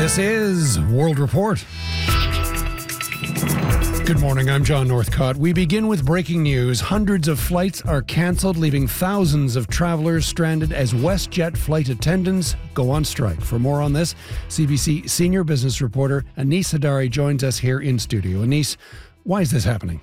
This is World Report. Good morning, I'm John Northcott. We begin with breaking news. Hundreds of flights are cancelled, leaving thousands of travelers stranded as WestJet flight attendants go on strike. For more on this, CBC senior business reporter Anis Hadari joins us here in studio. Anis, why is this happening?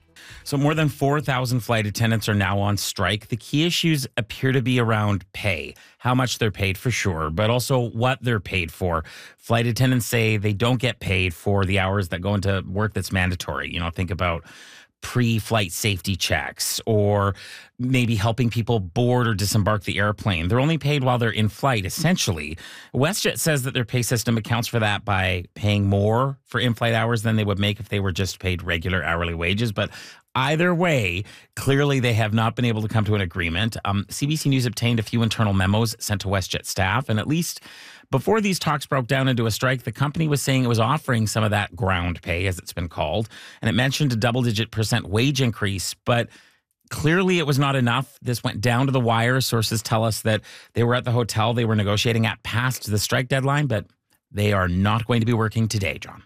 So more than 4,000 flight attendants are now on strike. The key issues appear to be around pay, how much they're paid for sure, but also what they're paid for. Flight attendants say they don't get paid for the hours that go into work that's mandatory. You know, think about pre-flight safety checks or maybe helping people board or disembark the airplane. They're only paid while they're in flight, essentially. WestJet says that their pay system accounts for that by paying more for in-flight hours than they would make if they were just paid regular hourly wages. But either way, clearly they have not been able to come to an agreement. CBC News obtained a few internal memos sent to WestJet staff, and at least before these talks broke down into a strike, the company was saying it was offering some of that ground pay, as it's been called, and it mentioned a double-digit % wage increase, but clearly it was not enough. This went down to the wire. Sources tell us that they were at the hotel they were negotiating at past the strike deadline, but they are not going to be working today, John.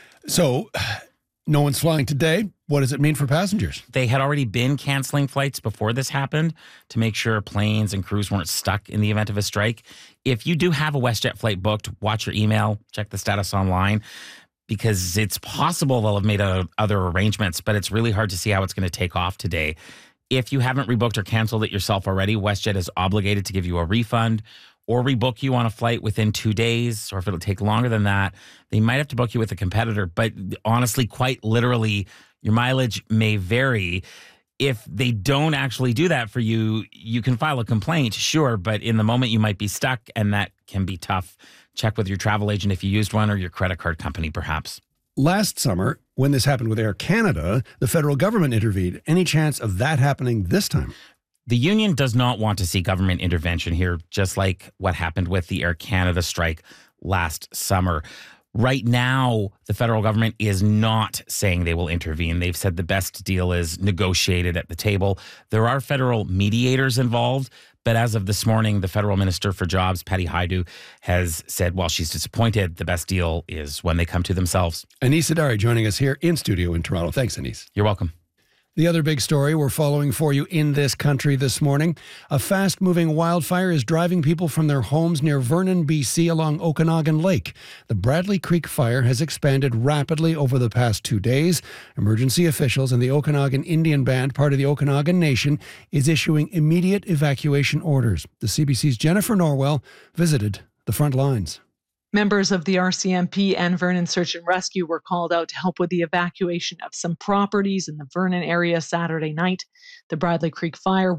So, no one's flying today. What does it mean for passengers? They had already been canceling flights before this happened to make sure planes and crews weren't stuck in the event of a strike. If you do have a WestJet flight booked, watch your email, check the status online, because it's possible they'll have made other arrangements, but it's really hard to see how it's going to take off today. If you haven't rebooked or canceled it yourself already, WestJet is obligated to give you a refund or rebook you on a flight within 2 days, or if it'll take longer than that, they might have to book you with a competitor. But honestly, quite literally, your mileage may vary. If they don't actually do that for you, you can file a complaint, sure, but in the moment you might be stuck, and that can be tough. Check with your travel agent if you used one, or your credit card company, perhaps. Last summer, when this happened with Air Canada, the federal government intervened. Any chance of that happening this time? The union does not want to see government intervention here, just like what happened with the Air Canada strike last summer. Right now, the federal government is not saying they will intervene. They've said the best deal is negotiated at the table. There are federal mediators involved, but as of this morning, the federal minister for jobs, Patty Hajdu, has said while she's disappointed, the best deal is when they come to themselves. Anis Hadari joining us here in studio in Toronto. Thanks, Anis. You're welcome. The other big story we're following for you in this country this morning, a fast-moving wildfire is driving people from their homes near Vernon, BC along Okanagan Lake. The Bradley Creek fire has expanded rapidly over the past 2 days. Emergency officials and the Okanagan Indian Band, part of the Okanagan Nation, is issuing immediate evacuation orders. The CBC's Jennifer Norwell visited the front lines. Members of the RCMP and Vernon Search and Rescue were called out to help with the evacuation of some properties in the Vernon area Saturday night. The Bradley Creek fire